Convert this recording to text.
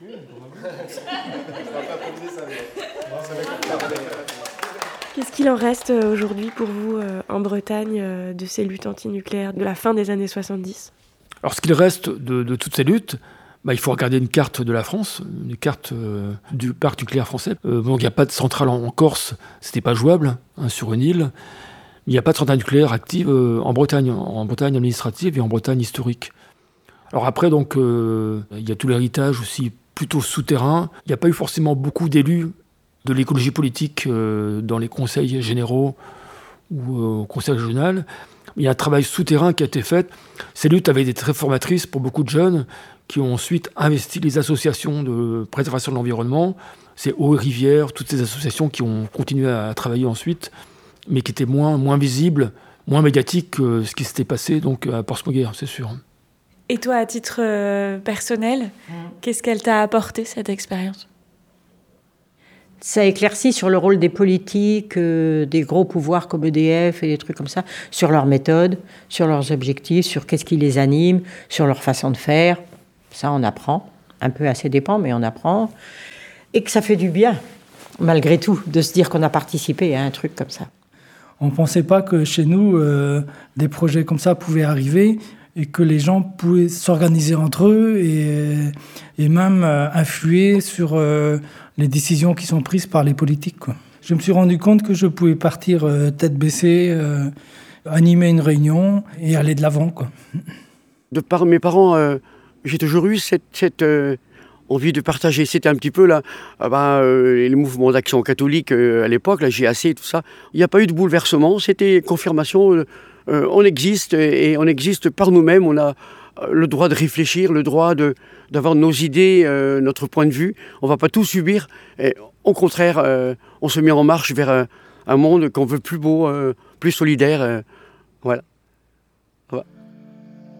Qu'est-ce qu'il en reste aujourd'hui pour vous en Bretagne de ces luttes antinucléaires de la fin des années 70 ? Alors ce qu'il reste de toutes ces luttes, il faut regarder une carte de la France, une carte du parc nucléaire français. Il n'y a pas de centrale en Corse, c'était pas jouable, sur une île. Il n'y a pas de centrale nucléaire active en Bretagne administrative et en Bretagne historique. Alors après, donc, il y a tout l'héritage aussi plutôt souterrain. Il n'y a pas eu forcément beaucoup d'élus de l'écologie politique dans les conseils généraux ou au conseil régional. Il y a un travail souterrain qui a été fait. Ces luttes avaient été très formatrices pour beaucoup de jeunes qui ont ensuite investi les associations de préservation de l'environnement. C'est Eau et Rivière, toutes ces associations qui ont continué à travailler ensuite, mais qui étaient moins visibles, moins médiatiques que ce qui s'était passé donc, à Portsmouth, c'est sûr. Et toi, à titre personnel, qu'est-ce qu'elle t'a apporté, cette expérience ? Ça éclaircit sur le rôle des politiques, des gros pouvoirs comme EDF et des trucs comme ça, sur leurs méthodes, sur leurs objectifs, sur qu'est-ce qui les anime, sur leur façon de faire. Ça, on apprend, un peu à ses dépens, mais on apprend. Et que ça fait du bien, malgré tout, de se dire qu'on a participé à un truc comme ça. On ne pensait pas que chez nous, des projets comme ça pouvaient arriver et que les gens pouvaient s'organiser entre eux et même influer sur les décisions qui sont prises par les politiques, quoi. Je me suis rendu compte que je pouvais partir tête baissée, animer une réunion et aller de l'avant, quoi. De par mes parents, j'ai toujours eu cette envie de partager. C'était un petit peu là, les mouvements d'action catholique à l'époque, la GAC et tout ça. Il n'y a pas eu de bouleversement, c'était confirmation. On existe et on existe par nous-mêmes. On a le droit de réfléchir, le droit d'avoir nos idées, notre point de vue. On ne va pas tout subir. Et, au contraire, on se met en marche vers un monde qu'on veut plus beau, plus solidaire. Voilà.